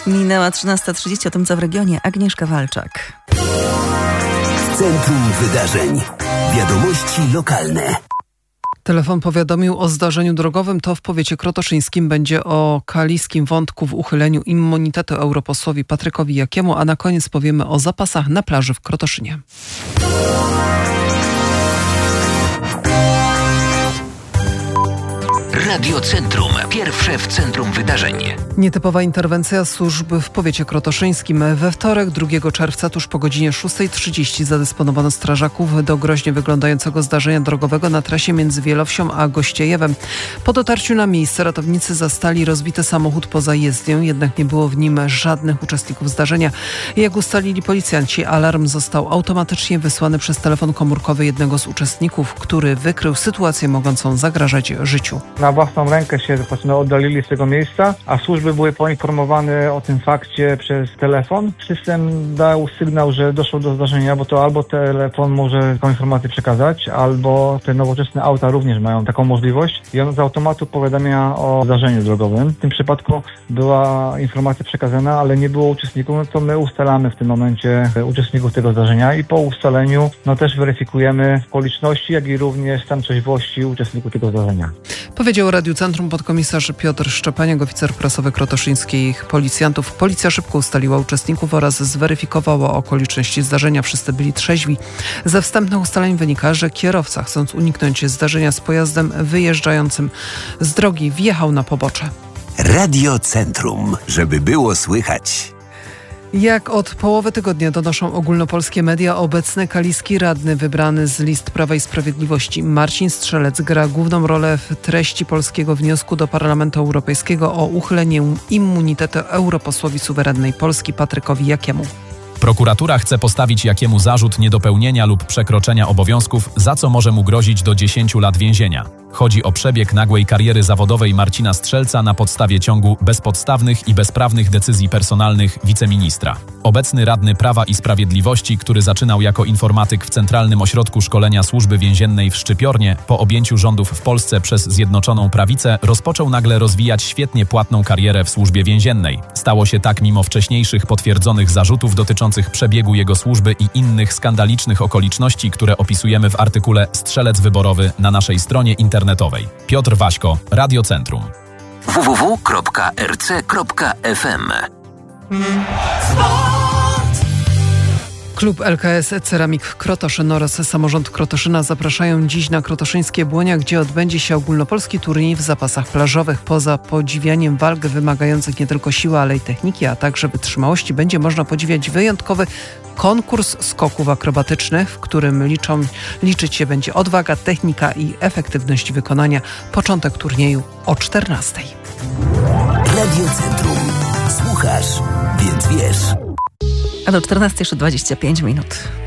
Minęła 13:30, o tym co w regionie. Agnieszka Walczak. W centrum wydarzeń. Wiadomości lokalne. Telefon powiadomił o zdarzeniu drogowym. To w powiecie krotoszyńskim będzie o kaliskim wątku w uchyleniu immunitetu europosłowi Patrykowi Jakiemu, a na koniec powiemy o zapasach na plaży w Krotoszynie. Radio Centrum. Pierwsze w centrum wydarzeń. Nietypowa interwencja służb w powiecie krotoszyńskim. We wtorek 2 czerwca tuż po godzinie 6:30 zadysponowano strażaków do groźnie wyglądającego zdarzenia drogowego na trasie między Wielowsią a Gościejewem. Po dotarciu na miejsce ratownicy zastali rozbity samochód poza jezdnią, jednak nie było w nim żadnych uczestników zdarzenia. Jak ustalili policjanci, alarm został automatycznie wysłany przez telefon komórkowy jednego z uczestników, który wykrył sytuację mogącą zagrażać życiu. Na własną rękę się oddalili z tego miejsca, a służby były poinformowane o tym fakcie przez telefon. System dał sygnał, że doszło do zdarzenia, bo to albo telefon może taką informację przekazać, albo te nowoczesne auta również mają taką możliwość i on z automatu powiadamia o zdarzeniu drogowym. W tym przypadku była informacja przekazana, ale nie było uczestników, no to my ustalamy w tym momencie uczestników tego zdarzenia i po ustaleniu też weryfikujemy okoliczności, jak i również stan trzeźwości uczestników tego zdarzenia. Powiedział Radiu Centrum podkomisarz Piotr Szczepaniak, oficer prasowy krotoszyńskich policjantów. Policja szybko ustaliła uczestników oraz zweryfikowała okoliczności zdarzenia. Wszyscy byli trzeźwi. Ze wstępnych ustaleń wynika, że kierowca, chcąc uniknąć zdarzenia z pojazdem wyjeżdżającym z drogi, wjechał na pobocze. Radio Centrum, żeby było słychać. Jak od połowy tygodnia donoszą ogólnopolskie media, obecny kaliski radny wybrany z list Prawa i Sprawiedliwości Marcin Strzelec gra główną rolę w treści polskiego wniosku do Parlamentu Europejskiego o uchylenie immunitetu europosłowi suwerennej Polski Patrykowi Jakiemu. Prokuratura chce postawić Jakiemu zarzut niedopełnienia lub przekroczenia obowiązków, za co może mu grozić do 10 lat więzienia. Chodzi o przebieg nagłej kariery zawodowej Marcina Strzelca na podstawie ciągu bezpodstawnych i bezprawnych decyzji personalnych wiceministra. Obecny radny Prawa i Sprawiedliwości, który zaczynał jako informatyk w Centralnym Ośrodku Szkolenia Służby Więziennej w Szczypiornie, po objęciu rządów w Polsce przez Zjednoczoną Prawicę, rozpoczął nagle rozwijać świetnie płatną karierę w służbie więziennej. Stało się tak mimo wcześniejszych potwierdzonych zarzutów dotyczących przebiegu jego służby i innych skandalicznych okoliczności, które opisujemy w artykule Strzelec wyborowy na naszej stronie internetowej. Piotr Waśko, Radio Centrum. www.rc.fm. Klub LKS Ceramik Krotoszyn oraz Samorząd Krotoszyna zapraszają dziś na krotoszyńskie Błonia, gdzie odbędzie się ogólnopolski turniej w zapasach plażowych. Poza podziwianiem walk wymagających nie tylko siły, ale i techniki, a także wytrzymałości, będzie można podziwiać wyjątkowy konkurs skoków akrobatycznych, w którym liczyć się będzie odwaga, technika i efektywność wykonania. Początek turnieju o 14:00. Radio Centrum. Słuchasz, więc wiesz. A do 14:25.